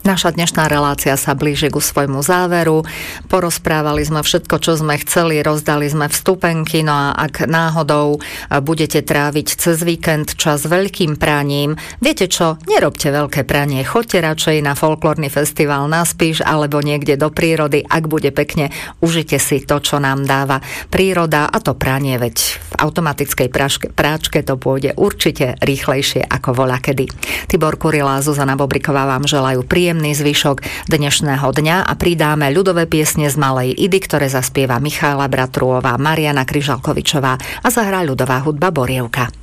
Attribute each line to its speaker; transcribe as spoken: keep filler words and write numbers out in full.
Speaker 1: Naša dnešná relácia sa blíži ku svojmu záveru. Porozprávali sme všetko, čo sme chceli, rozdali sme vstupenky, no a ak náhodou budete tráviť cez víkend čas veľkým praním, viete čo, nerobte veľké pranie, choďte radšej na folklórny festival na Spiš alebo niekde do prírody, ak bude pekne, užite si to, čo nám dáva príroda, a to pranie, veď v automatickej práčke, práčke to pôjde určite rýchlejšie ako voľakedy. Tibor Kurila a Zuzana Bobriková vám želajú príjemný zvyšok dnešného dňa a pridáme ľudové piesne z Malej Idy, ktoré zaspieva Michála Bratruová, Mariana Kryžalkovičová a zahrá ľudová hudba Borievka.